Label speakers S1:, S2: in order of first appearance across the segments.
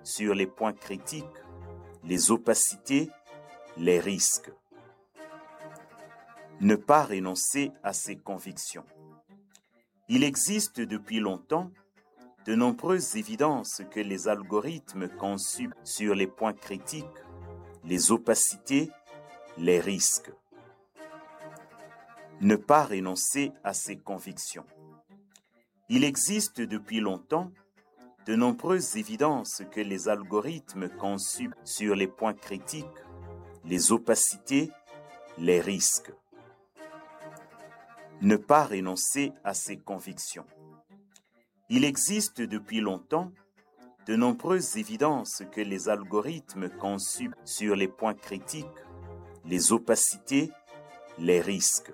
S1: sur les points critiques, les opacités, les risques. Ne pas renoncer à ses convictions. Il existe depuis longtemps de nombreuses évidences que les algorithmes conçus sur les points critiques, les opacités, les risques. Ne pas renoncer à ses convictions. Il existe depuis longtemps de nombreuses évidences que les algorithmes conçus sur les points critiques, les opacités, les risques. Ne pas renoncer à ses convictions. Il existe depuis longtemps de nombreuses évidences que les algorithmes conçus sur les points critiques, les opacités, les risques.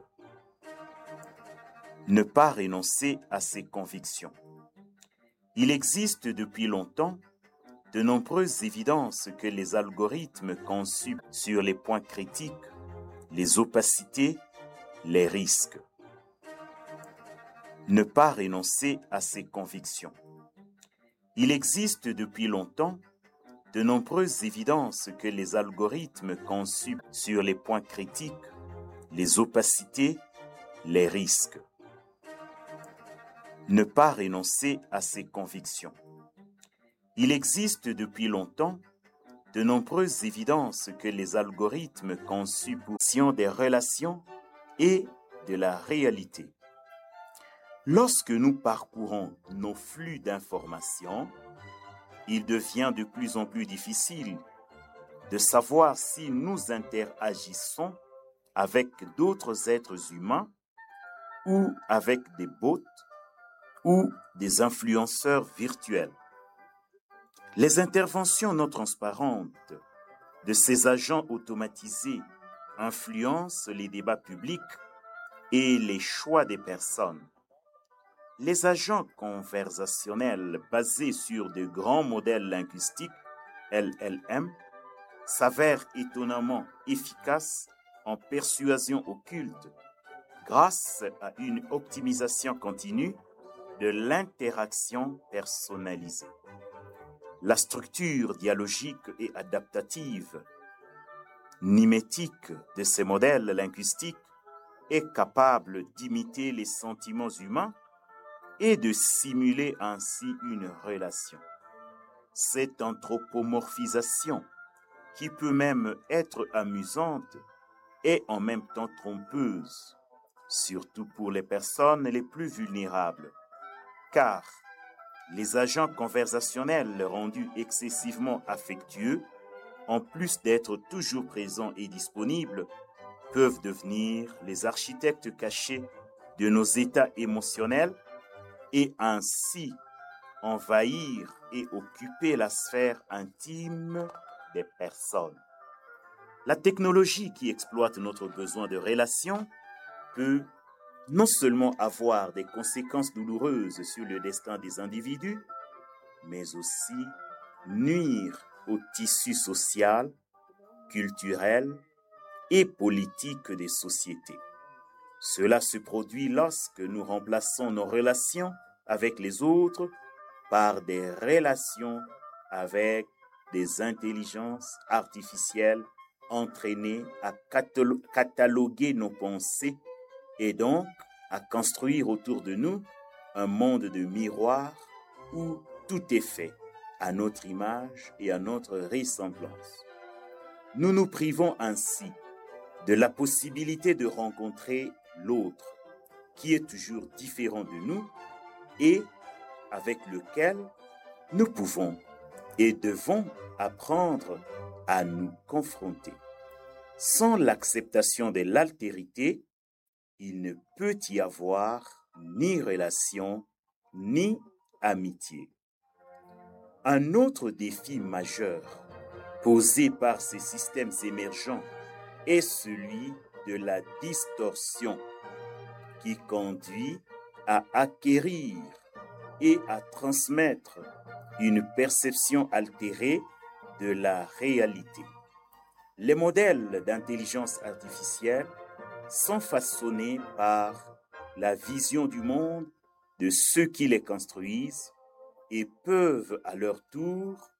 S1: Ne pas renoncer à ses convictions. Il existe depuis longtemps de nombreuses évidences que les algorithmes conçus sur les points critiques, les opacités, les risques. Ne pas renoncer à ses convictions. Il existe depuis longtemps de nombreuses évidences que les algorithmes conçus sur les points critiques, les opacités, les risques. Ne pas renoncer à ses convictions. Il existe depuis longtemps de nombreuses évidences que les algorithmes conçus pour des relations et de la réalité. Lorsque nous parcourons nos flux d'informations, il devient de plus en plus difficile de savoir si nous interagissons avec d'autres êtres humains ou avec des bots ou des influenceurs virtuels. Les interventions non transparentes de ces agents automatisés influencent les débats publics et les choix des personnes. Les agents conversationnels basés sur de grands modèles linguistiques, LLM, s'avèrent étonnamment efficaces en persuasion occulte grâce à une optimisation continue de l'interaction personnalisée. La structure dialogique et adaptative, mimétique de ces modèles linguistiques est capable d'imiter les sentiments humains et de simuler ainsi une relation. Cette anthropomorphisation, qui peut même être amusante, est en même temps trompeuse, surtout pour les personnes les plus vulnérables, car les agents conversationnels rendus excessivement affectueux, en plus d'être toujours présents et disponibles, peuvent devenir les architectes cachés de nos états émotionnels et ainsi envahir et occuper la sphère intime des personnes. La technologie qui exploite notre besoin de relation peut non seulement avoir des conséquences douloureuses sur le destin des individus, mais aussi nuire au tissu social, culturel et politique des sociétés. Cela se produit lorsque nous remplaçons nos relations avec les autres par des relations avec des intelligences artificielles entraînées à cataloguer nos pensées et donc à construire autour de nous un monde de miroirs où tout est fait à notre image et à notre ressemblance. Nous nous privons ainsi de la possibilité de rencontrer l'autre, qui est toujours différent de nous et avec lequel nous pouvons et devons apprendre à nous confronter. Sans l'acceptation de l'altérité, il ne peut y avoir ni relation, ni amitié. Un autre défi majeur posé par ces systèmes émergents est celui de la distorsion qui conduit à acquérir et à transmettre une perception altérée de la réalité. Les modèles d'intelligence artificielle sont façonnés par la vision du monde de ceux qui les construisent et peuvent à leur tour